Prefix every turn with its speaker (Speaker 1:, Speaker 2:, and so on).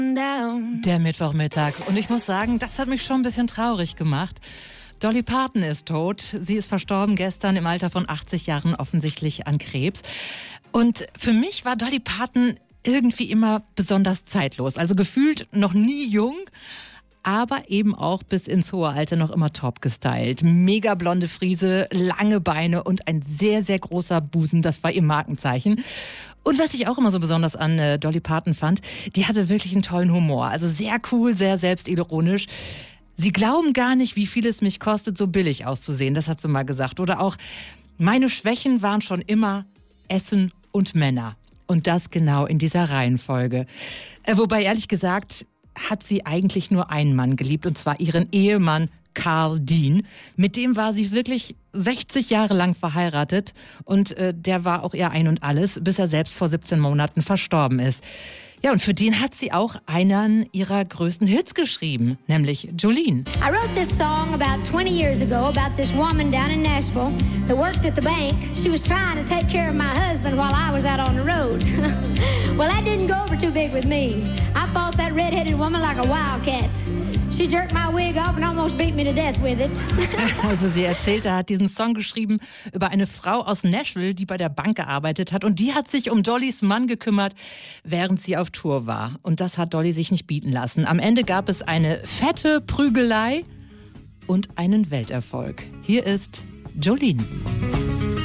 Speaker 1: Der Mittwochmittag. Und ich muss sagen, das hat mich schon ein bisschen traurig gemacht. Dolly Parton ist tot. Sie ist verstorben gestern im Alter von 80 Jahren, offensichtlich an Krebs. Und für mich war Dolly Parton irgendwie immer besonders zeitlos. Also gefühlt noch nie jung, aber eben auch bis ins hohe Alter noch immer top gestylt. Mega blonde Frise, lange Beine und ein sehr, sehr großer Busen. Das war ihr Markenzeichen. Und was ich auch immer so besonders an Dolly Parton fand, die hatte wirklich einen tollen Humor. Also sehr cool, sehr selbstironisch. Sie glauben gar nicht, wie viel es mich kostet, so billig auszusehen. Das hat sie mal gesagt. Oder auch, meine Schwächen waren schon immer Essen und Männer. Und das genau in dieser Reihenfolge. Wobei, ehrlich gesagt, hat sie eigentlich nur einen Mann geliebt, und zwar ihren Ehemann Carl Dean. Mit dem war sie wirklich 60 Jahre lang verheiratet und der war auch ihr Ein und Alles, bis er selbst vor 17 Monaten verstorben ist. Ja, und für den hat sie auch einen ihrer größten Hits geschrieben, nämlich Jolene.
Speaker 2: I wrote this song about 20 years ago about this woman down in Nashville that worked at the bank. She was trying to take care of my husband while I was out on the road. Well, that didn't go over too big with me. I fought that red-headed woman like a wildcat. She jerked my wig off and almost beat me to death with it.
Speaker 1: Also sie erzählt, er hat diesen Song geschrieben über eine Frau aus Nashville, die bei der Bank gearbeitet hat, und die hat sich um Dollys Mann gekümmert, während sie auf Tour war. Und das hat Dolly sich nicht bieten lassen. Am Ende gab es eine fette Prügelei und einen Welterfolg. Hier ist Jolene.